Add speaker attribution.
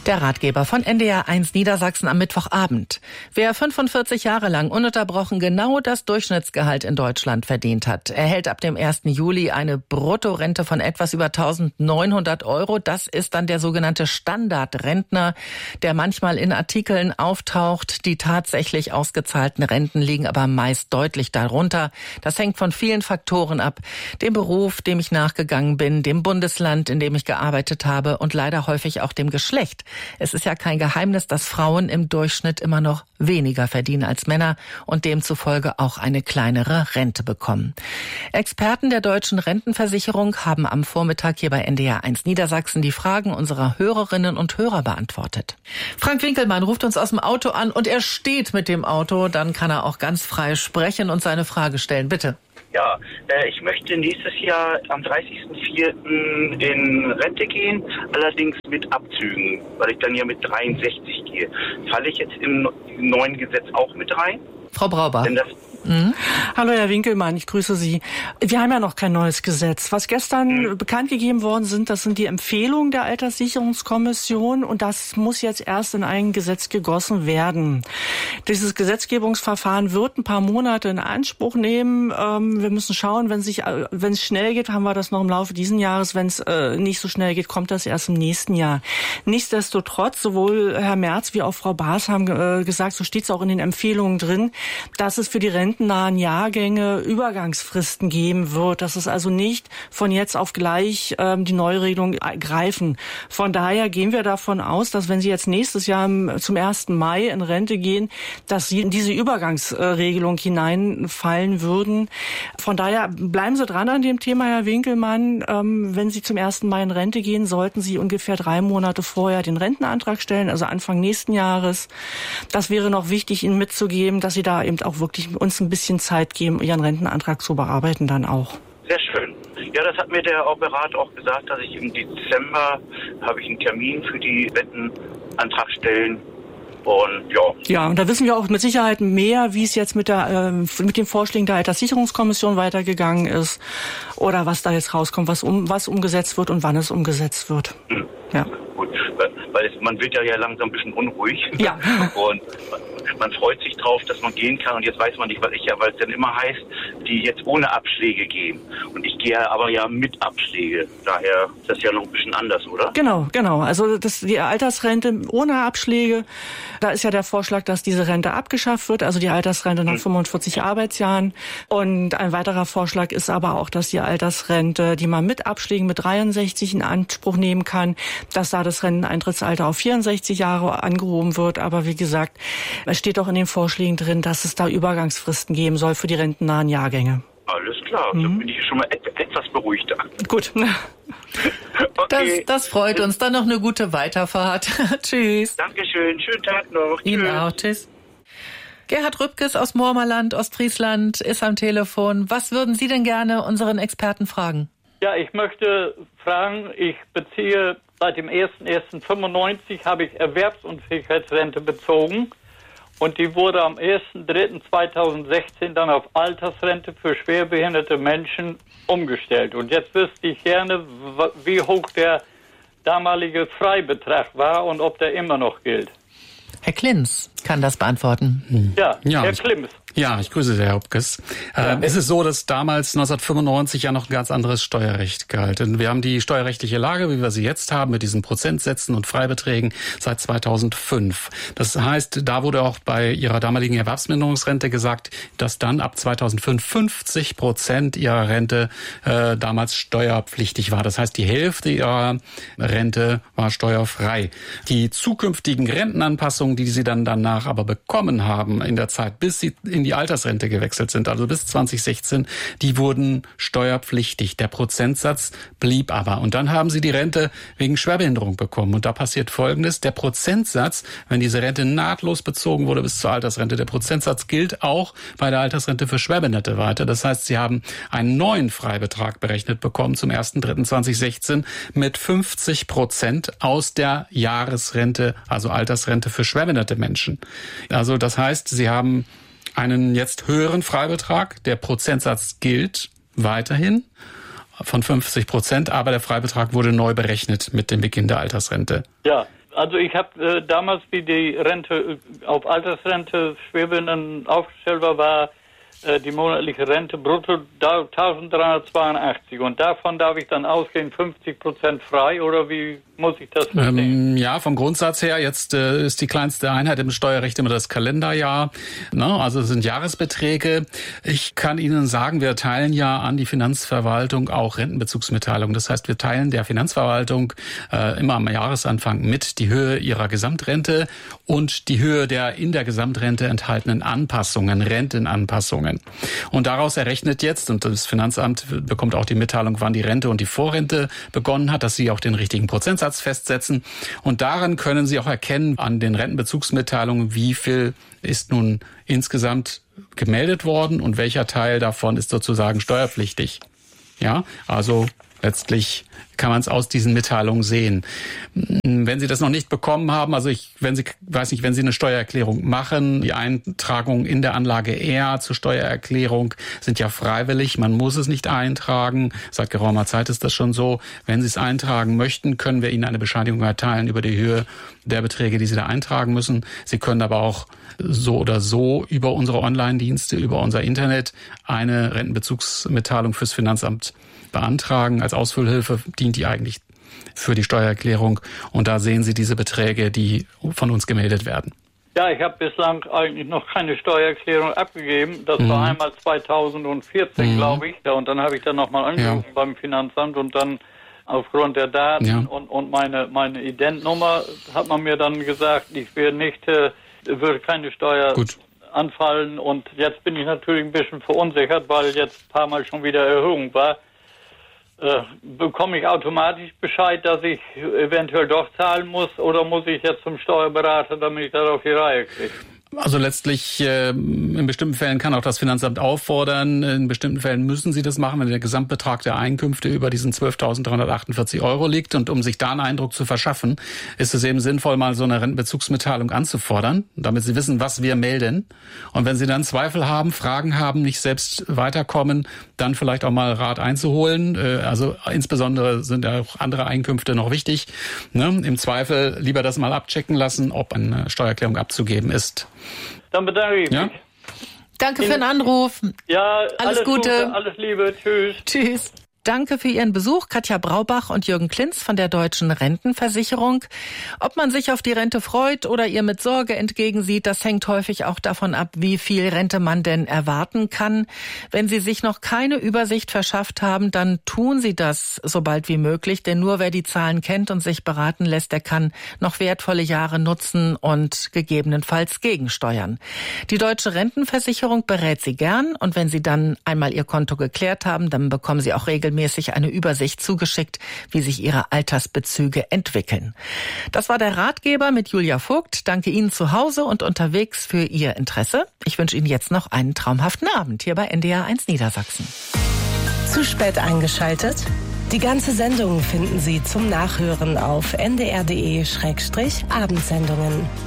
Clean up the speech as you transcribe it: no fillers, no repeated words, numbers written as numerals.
Speaker 1: Der Ratgeber von NDR1 Niedersachsen am Mittwochabend. Wer 45 Jahre lang ununterbrochen genau das Durchschnittsgehalt in Deutschland verdient hat, erhält ab dem 1. Juli eine Bruttorente von etwas über 1.900 €. Das ist dann der sogenannte Standardrentner, der manchmal in Artikeln auftaucht. Die tatsächlich ausgezahlten Renten liegen aber meist deutlich darunter. Das hängt von vielen Faktoren ab. Dem Beruf, dem ich nachgegangen bin, dem Bundesland, in dem ich gearbeitet habe und leider häufig auch dem Geschlecht. Es ist ja kein Geheimnis, dass Frauen im Durchschnitt immer noch weniger verdienen als Männer und demzufolge auch eine kleinere Rente bekommen. Experten der Deutschen Rentenversicherung haben am Vormittag hier bei NDR1 Niedersachsen die Fragen unserer Hörerinnen und Hörer beantwortet. Frank Winkelmann ruft uns aus dem Auto an und er steht mit dem Auto. Dann kann er auch ganz frei sprechen und seine Frage stellen. Bitte.
Speaker 2: Ja, ich möchte nächstes Jahr am 30.04. in Rente gehen, allerdings mit Abzügen, weil ich dann ja mit 63 gehe. Falle ich jetzt im neuen Gesetz auch mit rein?
Speaker 1: Frau Brauber.
Speaker 3: Hallo Herr Winkelmann, ich grüße Sie. Wir haben ja noch kein neues Gesetz. Was gestern bekannt gegeben worden sind, das sind die Empfehlungen der Alterssicherungskommission und das muss jetzt erst in ein Gesetz gegossen werden. Dieses Gesetzgebungsverfahren wird ein paar Monate in Anspruch nehmen. Wir müssen schauen, wenn es schnell geht, haben wir das noch im Laufe dieses Jahres. Wenn es nicht so schnell geht, kommt das erst im nächsten Jahr. Nichtsdestotrotz, sowohl Herr Merz wie auch Frau Baas haben gesagt, so steht es auch in den Empfehlungen drin, dass es für die rentennahen Jahrgänge Übergangsfristen geben wird, dass es also nicht von jetzt auf gleich die Neuregelung greifen. Von daher gehen wir davon aus, dass wenn Sie jetzt nächstes Jahr zum 1. Mai in Rente gehen, dass Sie in diese Übergangsregelung hineinfallen würden. Von daher bleiben Sie dran an dem Thema, Herr Winkelmann. Wenn Sie zum 1. Mai in Rente gehen, sollten Sie ungefähr 3 Monate vorher den Rentenantrag stellen, also Anfang nächsten Jahres. Das wäre noch wichtig, Ihnen mitzugeben, dass Sie da eben auch wirklich uns ein bisschen Zeit geben, Ihren Rentenantrag zu bearbeiten dann auch.
Speaker 2: Sehr schön. Ja, das hat mir der Berater auch gesagt, dass ich im Dezember habe ich einen Termin für die Rentenantrag stellen. Und ja. Ja,
Speaker 3: und da wissen wir auch mit Sicherheit mehr, wie es jetzt mit den Vorschlägen der Alterssicherungskommission weitergegangen ist oder was da jetzt rauskommt, was umgesetzt wird und wann es umgesetzt wird. Ja.
Speaker 2: Gut, weil man wird ja langsam ein bisschen unruhig.
Speaker 3: Ja.
Speaker 2: Und man freut sich drauf, dass man gehen kann. Und jetzt weiß man nicht, weil es dann immer heißt, die jetzt ohne Abschläge gehen. Und ich gehe aber ja mit Abschläge. Daher ist das ja noch ein bisschen anders, oder?
Speaker 3: Genau. Also die Altersrente ohne Abschläge, da ist ja der Vorschlag, dass diese Rente abgeschafft wird, also die Altersrente nach 45 Arbeitsjahren. Und ein weiterer Vorschlag ist aber auch, dass die Altersrente, die man mit Abschlägen mit 63 in Anspruch nehmen kann, dass da das Renteneintrittsalter auf 64 Jahre angehoben wird. Aber wie gesagt, es steht auch in den Vorschlägen drin, dass es da Übergangsfristen geben soll für die rentennahen Jahrgänge.
Speaker 2: Alles klar, dann bin ich schon mal etwas beruhigter.
Speaker 3: Gut.
Speaker 2: Okay.
Speaker 1: Das freut uns. Dann noch eine gute Weiterfahrt. Tschüss.
Speaker 2: Dankeschön, schönen Tag noch.
Speaker 1: Ihnen auch. Tschüss. Gerhard Rübkes aus Mormerland, Ostfriesland, ist am Telefon. Was würden Sie denn gerne unseren Experten fragen?
Speaker 4: Ja, ich möchte fragen, ich beziehe seit dem 01.01.95 habe ich Erwerbsunfähigkeitsrente bezogen und die wurde am 01.03.2016 dann auf Altersrente für schwerbehinderte Menschen umgestellt. Und jetzt wüsste ich gerne, wie hoch der damalige Freibetrag war und ob der immer noch gilt.
Speaker 1: Herr Klinz kann das beantworten.
Speaker 4: Ja, Herr Klinz.
Speaker 5: Ja, ich grüße Sie, Herr Rübkes. Es ist so, dass damals 1995 ja noch ein ganz anderes Steuerrecht galt. Und wir haben die steuerrechtliche Lage, wie wir sie jetzt haben, mit diesen Prozentsätzen und Freibeträgen seit 2005. Das heißt, da wurde auch bei Ihrer damaligen Erwerbsminderungsrente gesagt, dass dann ab 2005 50% Ihrer Rente damals steuerpflichtig war. Das heißt, die Hälfte Ihrer Rente war steuerfrei. Die zukünftigen Rentenanpassungen, die Sie dann danach aber bekommen haben in der Zeit, bis Sie in die Altersrente gewechselt sind, also bis 2016, die wurden steuerpflichtig. Der Prozentsatz blieb aber. Und dann haben Sie die Rente wegen Schwerbehinderung bekommen. Und da passiert Folgendes. Der Prozentsatz, wenn diese Rente nahtlos bezogen wurde bis zur Altersrente, der Prozentsatz gilt auch bei der Altersrente für Schwerbehinderte weiter. Das heißt, Sie haben einen neuen Freibetrag berechnet bekommen zum 1.3.2016 mit 50% aus der Jahresrente, also Altersrente für schwerbehinderte Menschen. Also das heißt, Sie haben einen jetzt höheren Freibetrag. Der Prozentsatz gilt weiterhin von 50%, aber der Freibetrag wurde neu berechnet mit dem Beginn der Altersrente.
Speaker 4: Ja, Also ich habe damals, wie die Rente auf Altersrente Schwerbehinderten aufgestellt war die monatliche Rente brutto 1.382 und davon darf ich dann ausgehen 50% frei oder wie muss ich das verstehen?
Speaker 5: Ja, vom Grundsatz her, jetzt ist die kleinste Einheit im Steuerrecht immer das Kalenderjahr, ne? Also es sind Jahresbeträge. Ich kann Ihnen sagen, wir teilen ja an die Finanzverwaltung auch Rentenbezugsmitteilungen. Das heißt, wir teilen der Finanzverwaltung immer am Jahresanfang mit die Höhe ihrer Gesamtrente und die Höhe der in der Gesamtrente enthaltenen Anpassungen, Rentenanpassungen. Und daraus errechnet jetzt, und das Finanzamt bekommt auch die Mitteilung, wann die Rente und die Vorrente begonnen hat, dass sie auch den richtigen Prozentsatz festsetzen. Und daran können Sie auch erkennen, an den Rentenbezugsmitteilungen, wie viel ist nun insgesamt gemeldet worden und welcher Teil davon ist sozusagen steuerpflichtig. Ja, also letztlich kann man es aus diesen Mitteilungen sehen. Wenn Sie das noch nicht bekommen haben, also wenn Sie eine Steuererklärung machen, die Eintragungen in der Anlage R zur Steuererklärung sind ja freiwillig, man muss es nicht eintragen. Seit geraumer Zeit ist das schon so. Wenn Sie es eintragen möchten, können wir Ihnen eine Bescheinigung erteilen über die Höhe der Beträge, die Sie da eintragen müssen. Sie können aber auch so oder so über unsere Online-Dienste, über unser Internet eine Rentenbezugsmitteilung fürs Finanzamt beantragen. Als Ausfüllhilfe dient die eigentlich für die Steuererklärung. Und da sehen Sie diese Beträge, die von uns gemeldet werden.
Speaker 4: Ja, ich habe bislang eigentlich noch keine Steuererklärung abgegeben. Das war einmal 2014, glaube ich. Ja, und dann habe ich dann nochmal angerufen beim Finanzamt und dann aufgrund der Daten und meine Identnummer hat man mir dann gesagt, ich würde keine Steuer anfallen. Und jetzt bin ich natürlich ein bisschen verunsichert, weil jetzt ein paar Mal schon wieder Erhöhung war. Bekomme ich automatisch Bescheid, dass ich eventuell doch zahlen muss oder muss ich jetzt zum Steuerberater, damit ich das auf die Reihe kriege?
Speaker 5: Also letztlich in bestimmten Fällen kann auch das Finanzamt auffordern, in bestimmten Fällen müssen Sie das machen, wenn der Gesamtbetrag der Einkünfte über diesen 12.348 € liegt. Und um sich da einen Eindruck zu verschaffen, ist es eben sinnvoll, mal so eine Rentenbezugsmitteilung anzufordern, damit Sie wissen, was wir melden. Und wenn Sie dann Zweifel haben, Fragen haben, nicht selbst weiterkommen, dann vielleicht auch mal Rat einzuholen. Also insbesondere sind ja auch andere Einkünfte noch wichtig. Ne? Im Zweifel lieber das mal abchecken lassen, ob eine Steuererklärung abzugeben ist.
Speaker 4: Dann bedanke ich mich.
Speaker 1: Danke für den Anruf.
Speaker 4: Ja,
Speaker 1: alles Gute.
Speaker 4: Alles Liebe. Tschüss.
Speaker 1: Tschüss. Danke für Ihren Besuch, Katja Braubach und Jürgen Klinz von der Deutschen Rentenversicherung. Ob man sich auf die Rente freut oder ihr mit Sorge entgegensieht, das hängt häufig auch davon ab, wie viel Rente man denn erwarten kann. Wenn Sie sich noch keine Übersicht verschafft haben, dann tun Sie das so bald wie möglich, denn nur wer die Zahlen kennt und sich beraten lässt, der kann noch wertvolle Jahre nutzen und gegebenenfalls gegensteuern. Die Deutsche Rentenversicherung berät Sie gern und wenn Sie dann einmal Ihr Konto geklärt haben, dann bekommen Sie auch regelmäßig eine Übersicht zugeschickt, wie sich Ihre Altersbezüge entwickeln. Das war der Ratgeber mit Julia Vogt. Danke Ihnen zu Hause und unterwegs für Ihr Interesse. Ich wünsche Ihnen jetzt noch einen traumhaften Abend hier bei NDR 1 Niedersachsen.
Speaker 6: Zu spät eingeschaltet? Die ganze Sendung finden Sie zum Nachhören auf ndr.de/abendsendungen.